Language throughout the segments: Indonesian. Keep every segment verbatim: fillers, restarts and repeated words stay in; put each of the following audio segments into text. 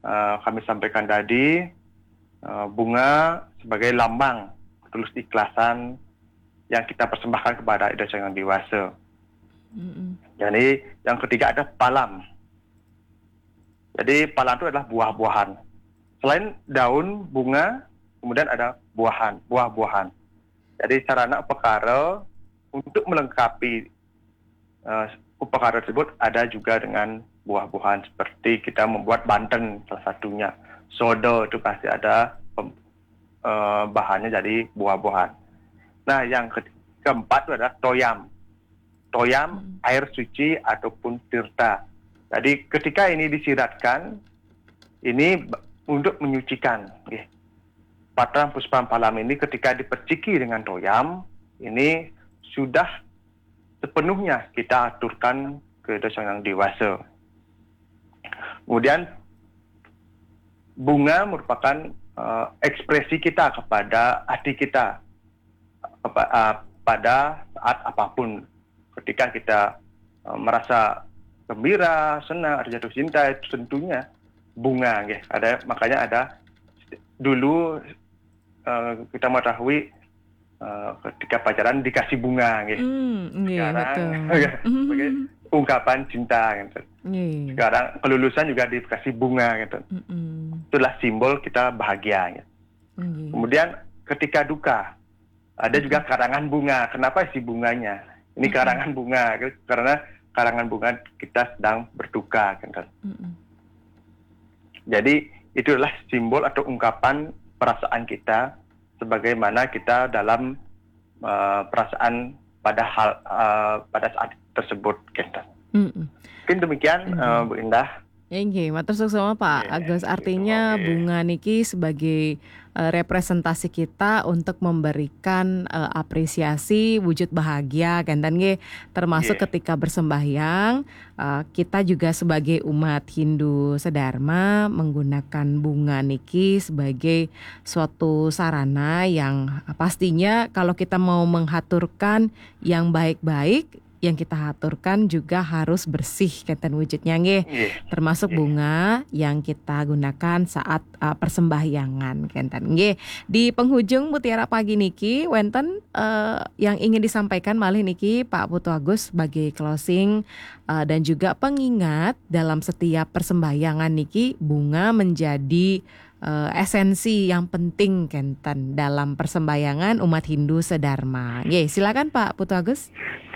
uh, kami sampaikan tadi, uh, bunga sebagai lambang tulus ikhlasan yang kita persembahkan kepada desa yang dewasa. Mm-hmm. Jadi yang ketiga ada palam. Jadi palam itu adalah buah-buahan. Selain daun, bunga, kemudian ada buahan, buah-buahan. Jadi sarana upakara untuk melengkapi uh, upakara tersebut ada juga dengan buah-buahan, seperti kita membuat banten salah satunya. Soda itu pasti ada uh, bahannya jadi buah-buahan. Nah, yang ke- keempat itu adalah toyam. Toyam, hmm. air suci ataupun tirta. Jadi ketika ini disiratkan, ini untuk menyucikan. Okay. Patra Puspam Palam ini ketika diperciki dengan toyam, ini sudah sepenuhnya kita aturkan ke desa yang dewasa. Kemudian bunga merupakan uh, ekspresi kita kepada hati kita kepa- uh, pada saat apapun. Ketika kita uh, merasa gembira, senang, ada jatuh cinta, itu tentunya bunga. Okay. Ada, makanya ada dulu Uh, kita mengetahui uh, ketika pacaran dikasih bunga, gitu. Mm, yeah, sekarang sebagai ungkapan cinta, gitu. Yeah. Sekarang kelulusan juga dikasih bunga, gitu. Mm-mm. Itulah simbol kita bahagia. Gitu. Mm-hmm. Kemudian ketika duka ada mm-hmm. juga karangan bunga. Kenapa sih bunganya? Ini mm-hmm. karangan bunga, gitu. Karena karangan bunga kita sedang berduka, gitu. Mm-hmm. Jadi itu adalah simbol atau ungkapan perasaan kita, sebagaimana kita dalam uh, perasaan pada hal uh, pada saat tersebut, kita. Mm-hmm. Mungkin demikian, mm-hmm. uh, Bu Indah. Nggih, matur suwun sama Pak Agus. Artinya gitu, bunga niki sebagai uh, representasi kita untuk memberikan uh, apresiasi wujud bahagia kan nggih, termasuk yeah. ketika bersembahyang uh, kita juga sebagai umat Hindu Sedharma menggunakan bunga niki sebagai suatu sarana yang pastinya kalau kita mau menghaturkan yang baik-baik, yang kita haturkan juga harus bersih kenten wujudnya nggih, yeah. termasuk yeah. bunga yang kita gunakan saat uh, persembahyangan kenten nggih. Di penghujung Mutiara Pagi niki wonten uh, yang ingin disampaikan malih niki Pak Putu Agus sebagai closing uh, dan juga pengingat dalam setiap persembahyangan niki bunga menjadi uh, esensi yang penting kenten dalam persembahyangan umat Hindu Sedharma. Nggih, silakan Pak Putu Agus.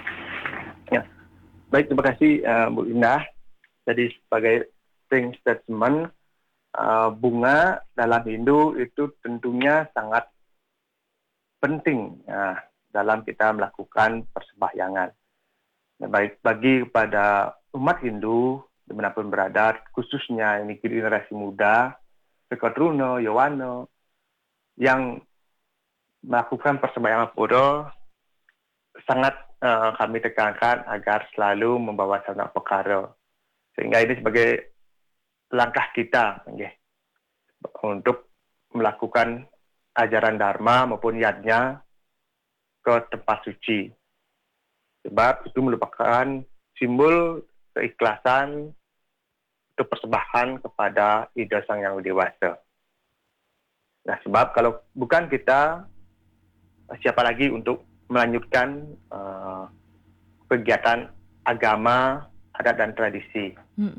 Baik, terima kasih uh, Bu Indah. Jadi sebagai closing statement, uh, bunga dalam Hindu itu tentunya sangat penting uh, dalam kita melakukan persembahyangan. Nah, baik bagi kepada umat Hindu dimanapun berada, khususnya ini generasi muda, Sekotruno, Yowana, yang melakukan persembahyangan pura, sangat uh, kami tekankan agar selalu membawa sarana upakara, sehingga ini sebagai langkah kita okay, untuk melakukan ajaran Dharma maupun yadnya ke tempat suci, sebab itu merupakan simbol keikhlasan untuk persembahan kepada Ida Sang Yang Dewasa. Nah, sebab kalau bukan kita, siapa lagi untuk melanjutkan uh, kegiatan agama, adat dan tradisi.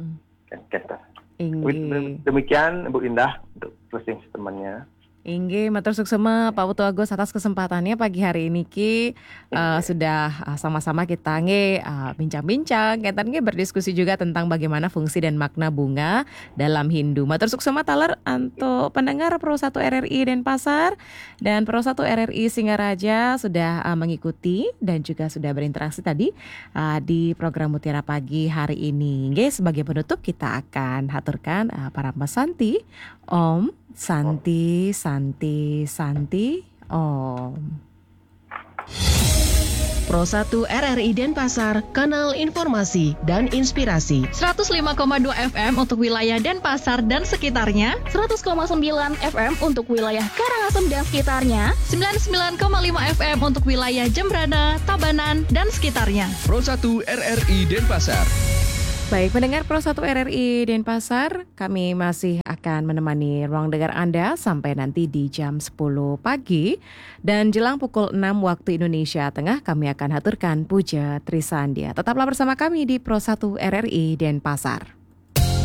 Mm-hmm. Demikian Bu Indah untuk closing statement-nya. Inggih, matur suksema Pak Putu Agus atas kesempatannya pagi hari ini ki uh, sudah uh, sama-sama kita nge uh, bincang-bincang, kita nge berdiskusi juga tentang bagaimana fungsi dan makna bunga dalam Hindu. Matur suksema taler untuk pendengar Pro satu R R I Denpasar dan Pro satu R R I Singaraja sudah uh, mengikuti dan juga sudah berinteraksi tadi uh, di program Mutiara Pagi hari ini. Nge sebagai penutup kita akan haturkan uh, para pesanti Om Santi, Santi, Santi, Om. Pro satu R R I Denpasar, kanal informasi dan inspirasi. seratus lima koma dua F M untuk wilayah Denpasar dan sekitarnya, seratus koma sembilan F M untuk wilayah Karangasem dan sekitarnya, sembilan puluh sembilan koma lima F M untuk wilayah Jembrana, Tabanan, dan sekitarnya. Pro satu R R I Denpasar. Baik, pendengar Pro satu R R I Denpasar, kami masih akan akan menemani ruang dengar Anda sampai nanti di jam sepuluh pagi. Dan jelang pukul enam waktu Indonesia Tengah kami akan haturkan Puja Trisandia. Tetaplah bersama kami di Pro satu R R I Denpasar.